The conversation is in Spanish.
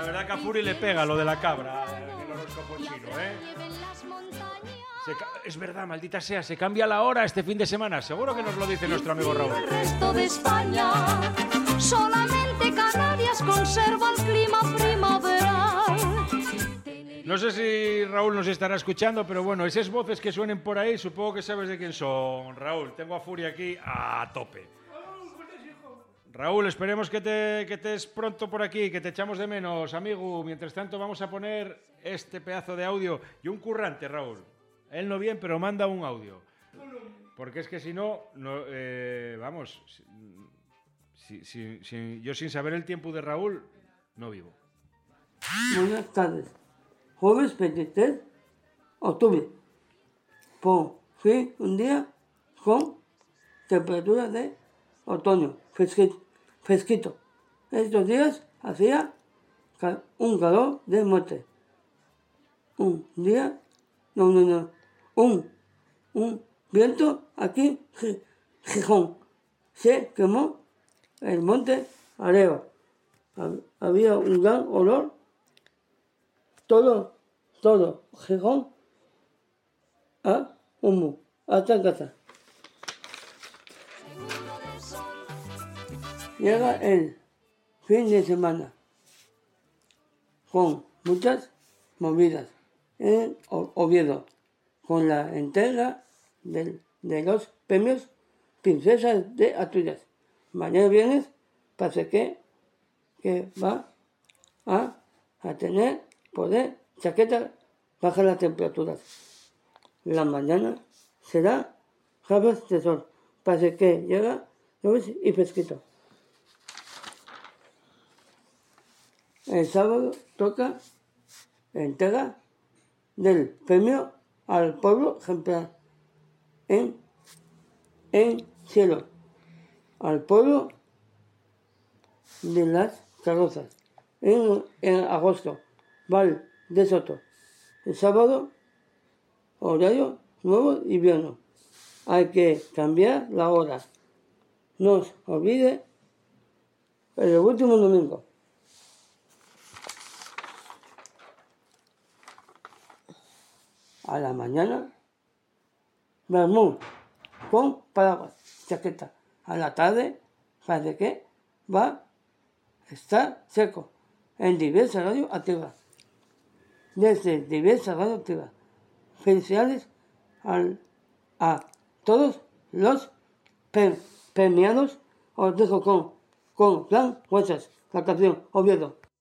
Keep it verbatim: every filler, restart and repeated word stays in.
la verdad que a Furi le pega lo de la cabra, el horóscopo chino, ¿eh? Se ca- es verdad, maldita sea, se cambia la hora este fin de semana. Seguro que nos lo dice nuestro amigo Raúl. El resto de España, solamente Canarias conserva el clima primaveral. No sé si Raúl nos estará escuchando, pero bueno, esas voces que suenen por ahí, supongo que sabes de quién son, Raúl. Tengo a Furi aquí a tope. Raúl, esperemos que te que estés pronto por aquí, que te echamos de menos, amigo. Mientras tanto, vamos a poner este pedazo de audio. Y un currante, Raúl. Él no bien, pero manda un audio. Porque es que si no, no eh, vamos, si, si, si, yo sin saber el tiempo de Raúl, no vivo. Buenas tardes. Jueves veintitrés de octubre. Por fin un día con temperatura de otoño, fresquito. fresquito. Estos días hacía ca- un calor de muerte. Un día, no, no, no, un, un viento aquí, Gi- Gijón. Se quemó el monte Areva. Hab- Había un gran olor. Todo, todo, Gijón, a humo, hasta casa. Llega el fin de semana con muchas movidas en O- Oviedo, con la entrega del- de los premios Princesas de Asturias. Mañana viernes parece que, que va a, a tener poder chaqueta baja las temperaturas. La mañana será jabas de sol. Parece que llega nubes y fresquito. El sábado toca entrega del premio al pueblo ejemplar en, en cielo, al pueblo de las carrozas, en, en agosto, Val de Soto. El sábado, horario nuevo invierno. Hay que cambiar la hora. No os olvide el último domingo. A la mañana, vermú con paraguas, chaqueta. A la tarde, parece que va a estar seco en diversas radios activas. Desde diversas radios activas. Felicidades al, a todos los pre- premiados. Os dejo con, con Plan Huesas, la canción Oviedo.